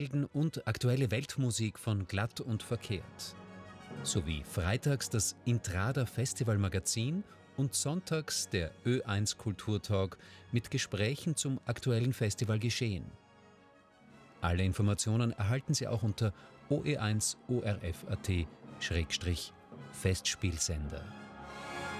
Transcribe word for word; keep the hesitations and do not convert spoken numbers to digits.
und aktuelle Weltmusik von Glatt und Verkehrt. Sowie freitags das Intrada Festivalmagazin und sonntags der Ö eins Kulturtalk mit Gesprächen zum aktuellen Festivalgeschehen. Alle Informationen erhalten Sie auch unter o e eins punkt o r f punkt a t Festspielsender.